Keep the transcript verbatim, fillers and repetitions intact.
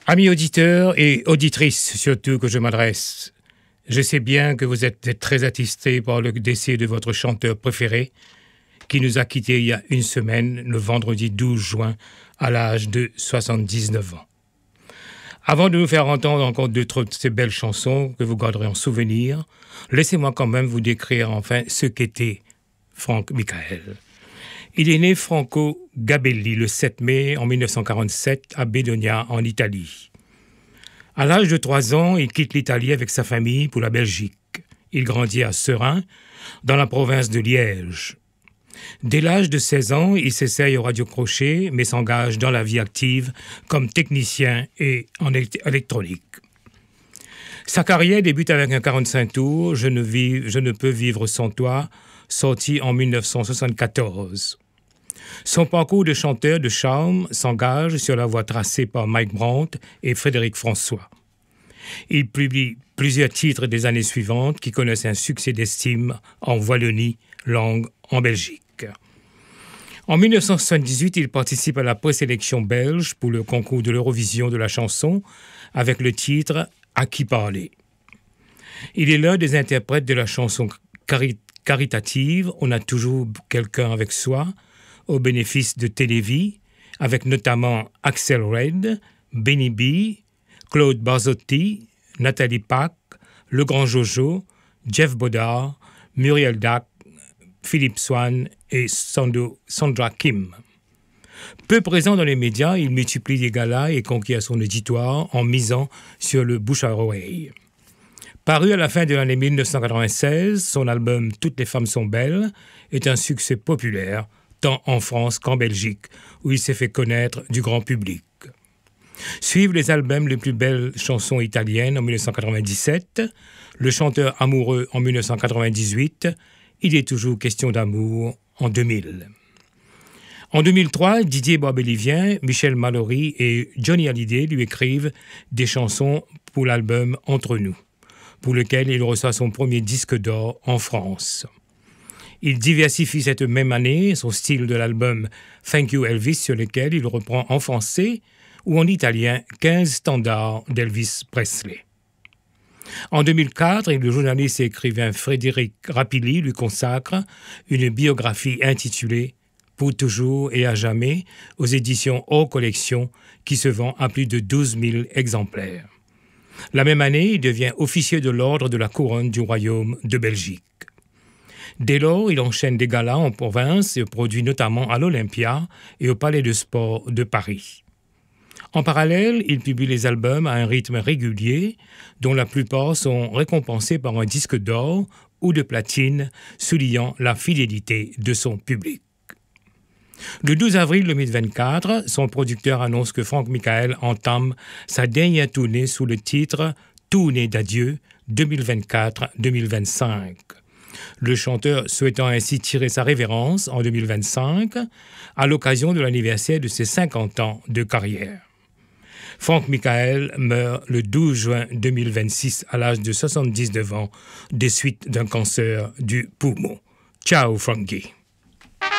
Amis auditeurs et auditrices, surtout que je m'adresse, je sais bien que vous êtes très attristés par le décès de votre chanteur préféré, qui nous a quittés il y a une semaine, le vendredi douze juin, à l'âge de soixante-dix-neuf ans. Avant de nous faire entendre encore d'autres de ces belles chansons que vous garderez en souvenir, laissez-moi quand même vous décrire enfin ce qu'était Franck Michael. Il est né Franco Gabelli le sept mai en mille neuf cent quarante-sept à Bedonia en Italie. À l'âge de trois ans, il quitte l'Italie avec sa famille pour la Belgique. Il grandit à Seraing, dans la province de Liège. Dès l'âge de seize ans, il s'essaye au radio-crochet, mais s'engage dans la vie active comme technicien et en électronique. Sa carrière débute avec un quarante-cinq tours, Je ne, vis, je ne peux vivre sans toi, sorti en mille neuf cent soixante-quatorze. Son parcours de chanteur de charme s'engage sur la voie tracée par Mike Brandt et Frédéric François. Il publie plusieurs titres des années suivantes qui connaissent un succès d'estime en Wallonie, langue en Belgique. En mille neuf cent soixante-dix-huit, il participe à la présélection belge pour le concours de l'Eurovision de la chanson avec le titre « À qui parler ». Il est l'un des interprètes de la chanson cari- caritative « On a toujours quelqu'un avec soi » au bénéfice de Télévie, avec notamment Axel Red, Benny B, Claude Barzotti, Nathalie Pack, Le Grand Jojo, Jeff Bodard, Muriel Dac, Philippe Swan et Sando, Sandra Kim. Peu présent dans les médias, il multiplie les galas et conquiert son auditoire en misant sur le bouche à oreille. Paru à la fin de l'année mille neuf cent quatre-vingt-seize, son album « Toutes les femmes sont belles » est un succès populaire, tant en France qu'en Belgique, où il s'est fait connaître du grand public. Suivent les albums Les plus belles chansons italiennes en mille neuf cent quatre-vingt-dix-sept, Le chanteur amoureux en mille neuf cent quatre-vingt-dix-huit, Il est toujours question d'amour en deux mille. En deux mille trois, Didier Barbelivien, Michel Mallory et Johnny Hallyday lui écrivent des chansons pour l'album Entre nous, pour lequel il reçoit son premier disque d'or en France. Il diversifie cette même année son style de l'album Thank You Elvis, sur lequel il reprend en français ou en italien quinze standards d'Elvis Presley. En deux mille quatre, le journaliste et écrivain Frédéric Rapilly lui consacre une biographie intitulée « Pour toujours et à jamais » aux éditions hors collection qui se vend à plus de douze mille exemplaires. La même année, il devient officier de l'ordre de la couronne du royaume de Belgique. Dès lors, il enchaîne des galas en province et produit notamment à l'Olympia et au Palais de Sport de Paris. En parallèle, il publie les albums à un rythme régulier, dont la plupart sont récompensés par un disque d'or ou de platine, soulignant la fidélité de son public. Le douze avril deux mille vingt-quatre, son producteur annonce que Franck Michael entame sa dernière tournée sous le titre « Tournée d'adieu deux mille vingt-quatre deux mille vingt-cinq ». Le chanteur souhaitant ainsi tirer sa révérence en deux mille vingt-cinq à l'occasion de l'anniversaire de ses cinquante ans de carrière. Franck Michael meurt le douze juin deux mille vingt-six à l'âge de soixante-dix-neuf ans des suites d'un cancer du poumon. Ciao Frankie.